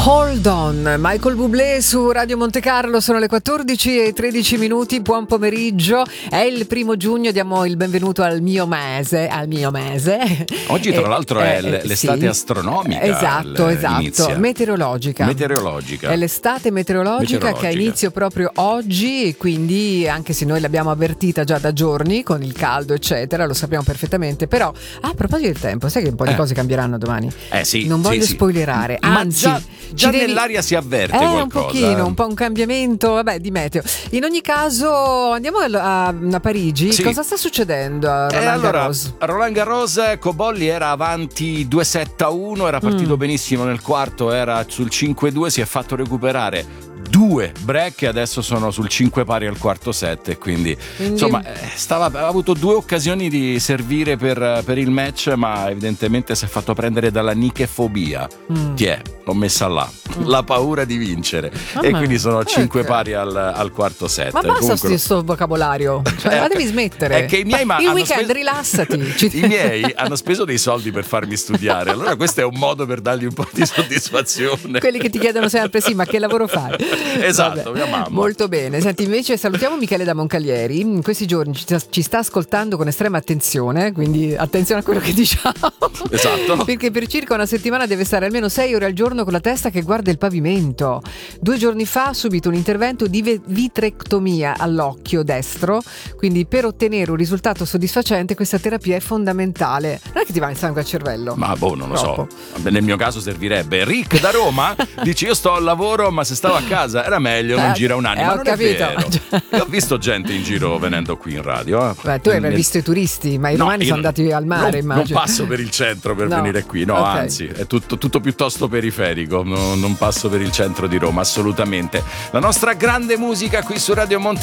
Hold on, Michael Bublé su Radio Monte Carlo, sono le 14:13, buon pomeriggio, è il 1 giugno, diamo il benvenuto al mio mese. Oggi tra l'altro è l'estate sì, astronomica. Esatto, meteorologica. È l'estate meteorologica che ha inizio proprio oggi, e quindi anche se noi l'abbiamo avvertita già da giorni con il caldo eccetera, lo sappiamo perfettamente, però a proposito del tempo, sai che un po' di cose cambieranno domani? Sì. Non voglio spoilerare, anzi già nell'aria si avverte qualcosa. Un pochino, un po' un cambiamento, di meteo. In ogni caso andiamo a Parigi. Sì. Cosa sta succedendo a Roland Garros? A Roland Garros Cobolli era avanti 2-7-1, era partito benissimo nel quarto, era sul 5-2, si è fatto recuperare 2 break e adesso sono sul 5 pari al quarto set, quindi insomma ha avuto 2 occasioni di servire per il match, ma evidentemente si è fatto prendere dalla nichefobia. L'ho messa là, la paura di vincere, e quindi sono 5 pari al quarto set. Ma basta questo vocabolario, la devi smettere. È che i miei il weekend rilassati. I miei hanno speso dei soldi per farmi studiare, allora questo è un modo per dargli un po' di soddisfazione. Quelli che ti chiedono sempre sì, ma che lavoro fai? Esatto, mia mamma. Molto bene. Senti, invece salutiamo Michele da Moncalieri. In questi giorni ci sta ascoltando con estrema attenzione, quindi attenzione a quello che diciamo. Esatto. Perché per circa una settimana deve stare almeno 6 ore al giorno con la testa che guarda il pavimento. 2 giorni fa ha subito un intervento di vitrectomia all'occhio destro, quindi per ottenere un risultato soddisfacente questa terapia è fondamentale. Non è che ti va il sangue al cervello? Ma non lo so. Nel mio caso servirebbe. Rick da Roma dice: io sto al lavoro, ma se stavo a casa era meglio, non gira un anno. Ma non capito. È vero. Io ho visto gente in giro venendo qui in radio. Tu hai visto i turisti, ma i romani sono andati al mare, immagino. Non passo per il centro per venire qui, anzi, è tutto piuttosto periferico, non passo per il centro di Roma, assolutamente. La nostra grande musica qui su Radio Monte